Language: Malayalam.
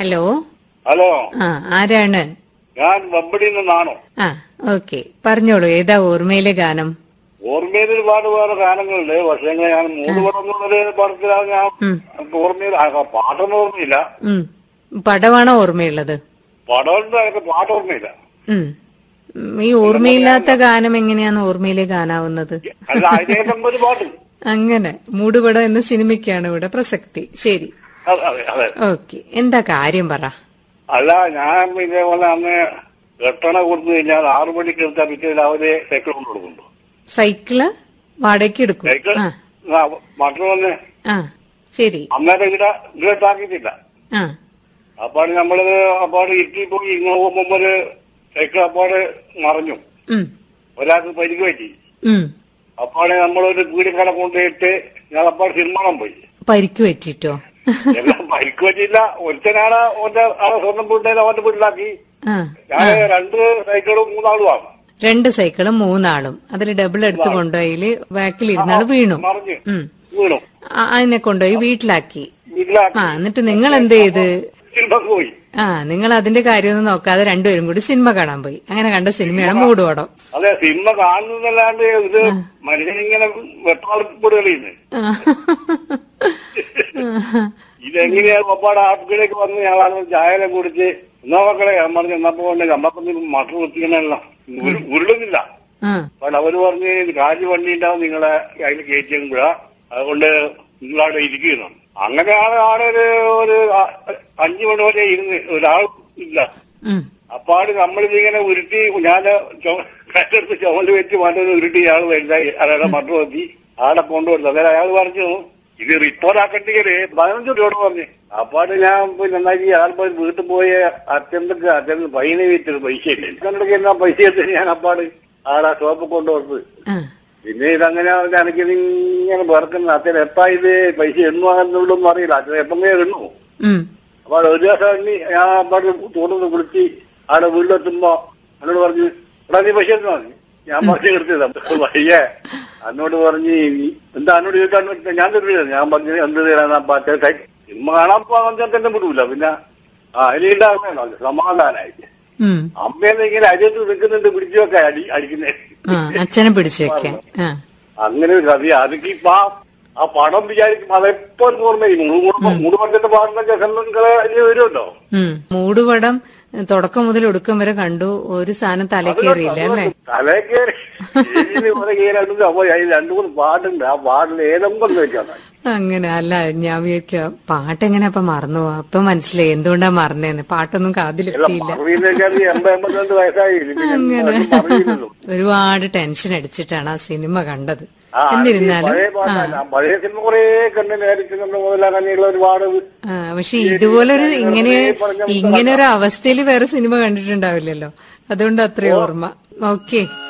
ഹലോ. ഹലോ. ആരാണ്? ഞാൻ വമ്പടിയിൽ നിന്നാണോ. ഓക്കെ, പറഞ്ഞോളൂ. ഏതാ ഓർമ്മയിലെ ഗാനം? ഓർമ്മയിൽ ഒരുപാട് വേറെ ഗാനങ്ങളുണ്ട്. പക്ഷേ ഞാൻ മൂടുപടം പടത്തിലാണ് ഞാൻ ഓർമ്മയിൽ. പാട്ടൊന്നും ഓർമ്മയില്ല. പടമാണോ ഓർമ്മയുള്ളത്? പടം പാട്ട് ഓർമ്മയില്ല. ഈ ഓർമ്മയില്ലാത്ത ഗാനം എങ്ങനെയാണ് ഓർമ്മയിലെ ഗാനാവുന്നത്? അല്ല, അതിനേതം ഒരു പാട്ട്. അങ്ങനെ മൂടുപടം എന്ന സിനിമയ്ക്കാണ് ഇവിടെ പ്രസക്തി. ശരി, ഓക്കെ. എന്താ കാര്യം പറ. അല്ല, ഞാൻ ഇതേപോലെ അന്ന് എട്ടണ കൊടുത്തു കഴിഞ്ഞാൽ 6 മണിക്ക് എടുത്താൽ പിറ്റേ രാവിലെ സൈക്കിൾ കൊണ്ട് കൊടുക്കുന്നുണ്ട്. സൈക്കിള് വാടകയ്ക്ക് എടുക്കും? സൈക്കിൾ മറ്റു വന്ന് ശരി. അന്നേരം ഇതാക്കിയിട്ടില്ല. അപ്പാട് നമ്മളത് ഇരുട്ടി പോയി ഇങ്ങനെ പോകുമ്പോ ഒരു സൈക്കിൾ അപ്പാട് മറിഞ്ഞു. ഒരാൾക്ക് പരിക്ക് പറ്റി. അപ്പാടെ നമ്മളൊരു പീടിക്കട കൊണ്ടുപോയിട്ട് ഞാൻ അപ്പാട് സിനിമ പോയി. പരിക്ക് പറ്റിട്ടോ? എല്ലാം പരിക്ക് പറ്റിയില്ല. ഒരുത്തനാണ് ആളെ സ്വന്തം വീട്ടിൽ അവന്റെ വീട്ടിലാക്കി. ഞാൻ 2 സൈക്കിളും 3 ആളുമാണ്. 2 സൈക്കിളും 3 ആളും. അതിൽ ഡബിൾ എടുത്ത് കൊണ്ടുപോയി ബാക്കിലിരുന്നാൾ വീണു. വീണു. അതിനെ കൊണ്ടുപോയി വീട്ടിലാക്കി. എന്നിട്ട് നിങ്ങൾ എന്ത് ചെയ്ത്? പോയി. നിങ്ങൾ അതിന്റെ കാര്യമൊന്നും നോക്കാതെ രണ്ടുപേരും കൂടി സിനിമ കാണാൻ പോയി. അങ്ങനെ കണ്ട സിനിമയാണ് മൂടുപടം. അതെ, സിനിമ കാണുന്നതല്ലാണ്ട് ഇത് മനുഷ്യനിങ്ങനെ വെട്ടാളിപ്പെടുകയാണ്. ഇതെങ്ങനെയാ പപ്പാടെ ആപ്പിലേക്ക് വന്ന് ഞങ്ങളാണ് ചായനെ കുടിച്ച് എന്നാ മക്കളെ ഞാൻ പറഞ്ഞു എന്നപ്പോ കൊണ്ട് നമ്മക്കൊന്നും മട്ടർ കുത്തിക്കണല്ലോ, ഉരുളുന്നില്ല. അപ്പോൾ അവര് പറഞ്ഞ് കാറ്റ് വണ്ടി ഉണ്ടാവും നിങ്ങളെ അതിൽ കയറ്റിയെങ്കിലാ, അതുകൊണ്ട് നിങ്ങളവിടെ ഇരിക്കുന്നു. അങ്ങനെയാണ് ആടെ ഒരു 5 മണി വരെ ഇരുന്ന് ഒരാൾ ഇല്ല. അപ്പാട് നമ്മളിതിങ്ങനെ ഉരുട്ടി ഞാൻ കല്ലെടുത്ത് ചുമല് വെച്ച് മറ്റൊരു ഉരുട്ടി ഇയാൾ വലുതായി അയാളെ മട്ടർ വെത്തി ആടെ കൊണ്ടുവരുന്നത്. അതായത് അയാൾ പറഞ്ഞു ഇത് റിപ്പോർട്ടാക്കണ്ടെങ്കില് 15 രൂപ പറഞ്ഞു. അപ്പാട് ഞാൻ പോയി നന്നാക്കി ആൾ പോയി വീട്ടിൽ പോയി അച്ഛൻ പൈനെ വീട്ടിൽ പൈസ ഇല്ല. എന്നാ പൈസ എടുത്ത് ഞാൻ അപ്പാട് ആടെ ഷോപ്പ് കൊണ്ടുവന്നത്. പിന്നെ ഇതങ്ങനെ എനിക്കിതിങ്ങനെ പേർക്കുന്ന അച്ഛൻ എപ്പാ ഇത് പൈസ എണ്ണു അങ്ങനെയുള്ളൊന്നും അറിയില്ല. അച്ഛൻ എപ്പങ്ങനെ എണ്ണു. അപ്പൊ ഒരു ദിവസം ഞാൻ അപ്പാട് തോന്നുന്നു വിളിച്ച് ആടെ വീട്ടിലെത്തുമ്പോ എന്നോട് പറഞ്ഞു എടാ നീ പൈസ എടുത്തു പറഞ്ഞു. ഞാൻ പൈസ എടുത്തത് വയ്യേ. എന്നോട് പറഞ്ഞ് എന്താ എന്നോട് ചോദിക്കാൻ ഞാൻ തരുന്നില്ല. ഞാൻ പറഞ്ഞു എന്ത് തരാൻ സിനിമ കാണാൻ പോകാൻ തന്നെ വിടൂല. പിന്നെ അതിലുണ്ടാകുന്നോ സമാധാനായിട്ട്. അമ്മയെന്ന് ഇങ്ങനെ അരിയത്ത് നിൽക്കുന്നുണ്ട് പിടിച്ചു വെക്കാൻ അടിക്കുന്നേ. അച്ഛനെ പിടിച്ചു വെക്കാൻ. അങ്ങനെ ഒരു കഥ. അതൊക്കെ ഇപ്പൊ ആ പടം വിചാരിക്കും അതെപ്പോ ഓർമ്മയും മൂടുപടത്തിന്റെ പാടുന്ന നിങ്ങളെ വരുമല്ലോ. മൂടുപടം തുടക്കം മുതൽ ഒടുക്കം വരെ കണ്ടു. ഒരു സാധനം തലക്കേറിയില്ല അല്ലേ? തലക്കേറി അപ്പൊ അതിൽ 2-3 പാട്ടുണ്ട്. ആ പാട്ടിൽ ഏതെങ്കിലും വെച്ചാൽ അങ്ങനെ. അല്ല, ഞാൻ വിചാരിക്കാം പാട്ടെങ്ങനെ അപ്പൊ മറന്നു പോവാ. അപ്പൊ മനസ്സിലായി എന്തുകൊണ്ടാ മറന്നേന്ന്. പാട്ടൊന്നും കാതിലെത്തിയില്ല. അങ്ങനെ ഒരുപാട് ടെൻഷൻ അടിച്ചിട്ടാണ് ആ സിനിമ കണ്ടത്. എന്നിരുന്നാലും പഴയ സിനിമ കുറെ കണ്ടു ഒരുപാട്. പക്ഷെ ഇതുപോലൊരു ഇങ്ങനൊരു അവസ്ഥയിൽ വേറെ സിനിമ കണ്ടിട്ടുണ്ടാവില്ലല്ലോ. അതുകൊണ്ട് അത്രയും ഓർമ്മ. ഓക്കെ.